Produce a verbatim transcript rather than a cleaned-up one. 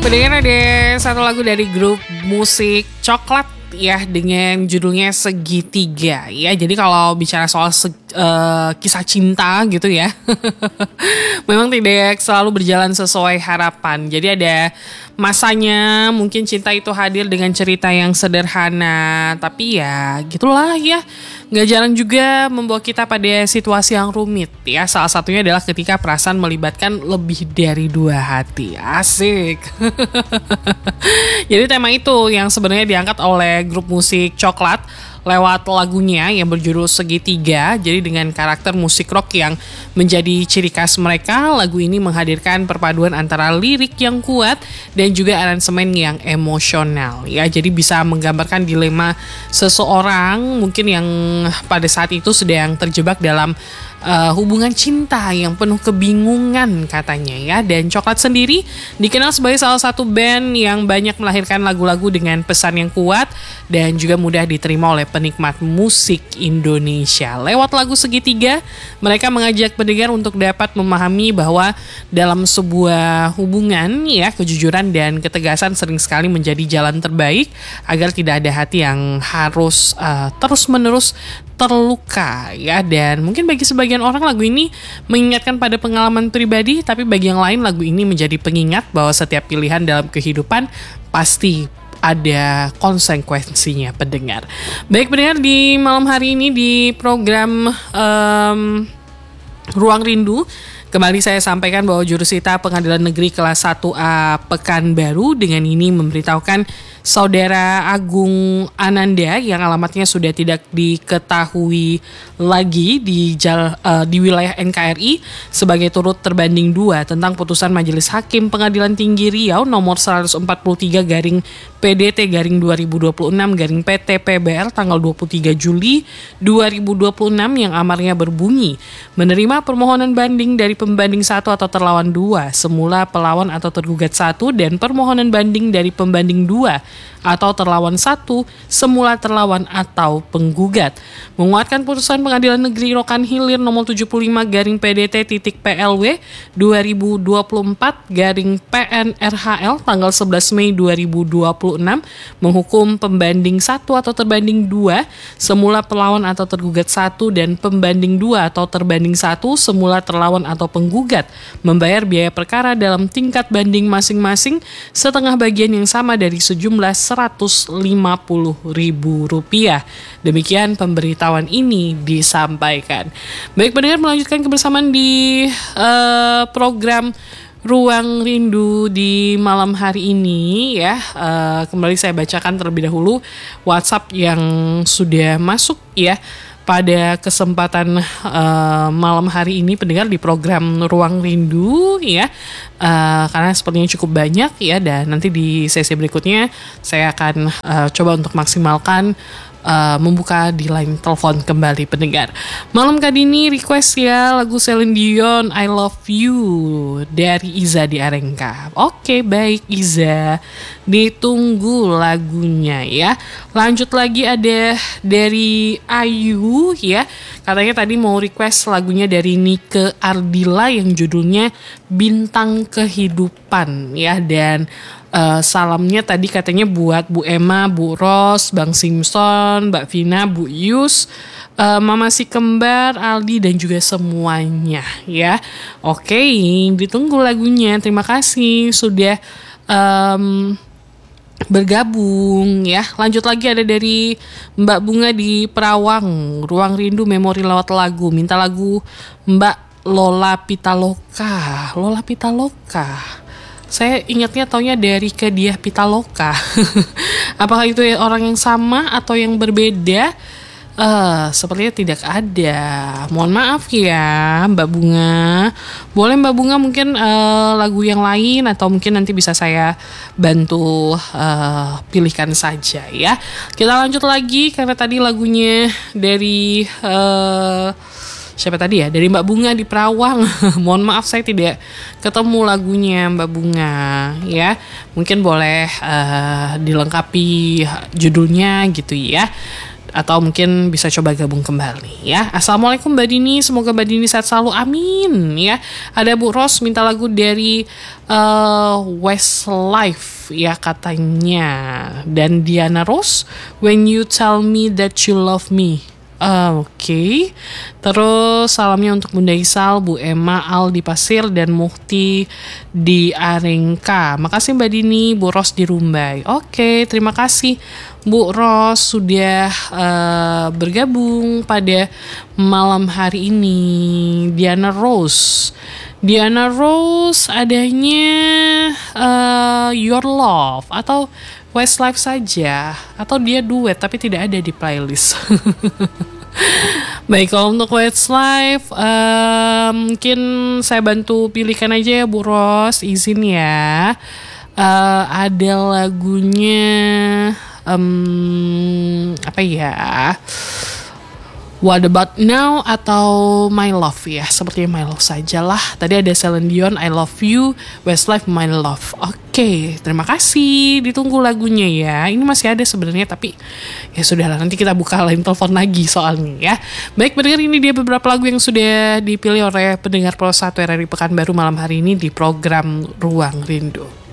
Pendengar, ada satu lagu dari grup musik Coklat ya dengan judulnya Segitiga ya. Jadi kalau bicara soal se- uh, kisah cinta gitu ya, memang tidak selalu berjalan sesuai harapan. Jadi ada masanya mungkin cinta itu hadir dengan cerita yang sederhana, tapi ya gitulah ya. Gak jarang juga membawa kita pada situasi yang rumit ya. Salah satunya adalah ketika perasaan melibatkan lebih dari dua hati. Asik. Jadi tema itu yang sebenarnya diangkat oleh grup musik Coklat lewat lagunya yang berjudul Segitiga. Jadi dengan karakter musik rock yang menjadi ciri khas mereka, lagu ini menghadirkan perpaduan antara lirik yang kuat dan juga aransemen yang emosional ya. Jadi bisa menggambarkan dilema seseorang mungkin yang pada saat itu sedang terjebak dalam uh, hubungan cinta yang penuh kebingungan katanya ya. Dan Coklat sendiri dikenal sebagai salah satu band yang banyak melahirkan lagu-lagu dengan pesan yang kuat dan juga mudah diterima oleh penikmat musik Indonesia. Lewat lagu Segitiga, mereka mengajak pendengar untuk dapat memahami bahwa dalam sebuah hubungan ya, kejujuran dan ketegasan sering sekali menjadi jalan terbaik agar tidak ada hati yang harus uh, terus-menerus terluka ya. Dan mungkin bagi sebagian orang lagu ini mengingatkan pada pengalaman pribadi, tapi bagi yang lain lagu ini menjadi pengingat bahwa setiap pilihan dalam kehidupan pasti ada konsekuensinya pendengar. Baik pendengar, di malam hari ini di program um, Ruang Rindu kembali saya sampaikan bahwa jurusita Pengadilan Negeri Kelas satu A Pekanbaru dengan ini memberitahukan Saudara Agung Ananda yang alamatnya sudah tidak diketahui lagi di jal, uh, di wilayah N K R I sebagai turut terbanding dua tentang putusan Majelis Hakim Pengadilan Tinggi Riau nomor seratus empat puluh tiga garing P D T garing dua ribu dua puluh enam garing P T P B R tanggal dua puluh tiga Juli dua ribu dua puluh enam yang amarnya berbunyi menerima permohonan banding dari pembanding satu atau terlawan dua, semula pelawan atau tergugat satu, dan permohonan banding dari pembanding dua atau terlawan satu, semula terlawan atau penggugat. Menguatkan putusan Pengadilan Negeri Rokan Hilir nomor tujuh puluh lima garing P D T titik P L W dua ribu dua puluh empat garing P N R H L tanggal sebelas Mei dua ribu dua puluh enam menghukum pembanding satu atau terbanding dua, semula pelawan atau tergugat satu, dan pembanding dua atau terbanding satu, semula terlawan atau penggugat membayar biaya perkara dalam tingkat banding masing-masing setengah bagian yang sama dari sejumlah seratus lima puluh ribu rupiah. Demikian pemberitahuan ini disampaikan. Baik pendengar, melanjutkan kebersamaan di uh, program Ruang Rindu di malam hari ini ya. Uh, kembali saya bacakan terlebih dahulu WhatsApp yang sudah masuk ya pada kesempatan uh, malam hari ini pendengar di program Ruang Rindu ya, uh, karena sepertinya cukup banyak ya, dan nanti di sesi berikutnya saya akan uh, coba untuk maksimalkan Uh, membuka di line telepon kembali pendengar. Malam kali ini request ya lagu Celine Dion I Love You dari Iza di Arengka. Oke baik Iza, ditunggu lagunya ya. Lanjut lagi ada dari Ayu ya, katanya tadi mau request lagunya dari Nike Ardila yang judulnya Bintang Kehidupan ya. Dan Uh, salamnya tadi katanya buat Bu Emma, Bu Ros, Bang Simpson, Mbak Vina, Bu Yus, uh, Mama si Kembar, Aldi, dan juga semuanya ya. Oke, ditunggu lagunya. Terima kasih sudah um, bergabung ya. Lanjut lagi ada dari Mbak Bunga di Perawang, Ruang Rindu Memori lewat lagu. Minta lagu Mbak Lola Pitaloka. Lola Pitaloka, saya ingatnya taunya dari ke Diah Pitaloka. Apakah itu orang yang sama atau yang berbeda? Uh, sepertinya tidak ada. Mohon maaf ya Mbak Bunga. Boleh Mbak Bunga mungkin uh, lagu yang lain atau mungkin nanti bisa saya bantu uh, pilihkan saja ya. Kita lanjut lagi karena tadi lagunya dari Uh, siapa tadi ya? Dari Mbak Bunga di Perawang. Mohon maaf saya tidak ketemu lagunya Mbak Bunga ya. Mungkin boleh uh, dilengkapi judulnya gitu ya. atau mungkin bisa coba gabung kembali ya. Assalamualaikum Mbak Dini, semoga Mbak Dini sehat selalu, amin ya. Ada Bu Ros minta lagu dari uh, Westlife ya katanya, dan Diana Rose, When You Tell Me That You Love Me. Uh, Oke, okay. Terus salamnya untuk Bunda Isal, Bu Emma, Al di Pasir, dan Muhti di Arengka. Makasih Mbak Dini, Bu Ros di Rumbai. Oke, okay, terima kasih Bu Ros sudah uh, bergabung pada malam hari ini. Diana Rose, Diana Rose adanya uh, Your Love atau Westlife saja, atau dia duet tapi tidak ada di playlist. Baik, kalau untuk Westlife uh, mungkin saya bantu pilihkan aja ya Bu Ros, izin ya. Uh, ada lagunya um, apa ya? What About Now atau My Love ya, seperti My Love sajalah. Tadi ada Celine Dion, I Love You, Westlife, My Love. Oke, okay, terima kasih. Ditunggu lagunya ya. Ini masih ada sebenarnya, tapi ya sudahlah, nanti kita buka line telepon lagi soalnya ya. Baik pendengar, ini dia beberapa lagu yang sudah dipilih oleh pendengar Pro satu R R I Pekanbaru malam hari ini di program Ruang Rindu.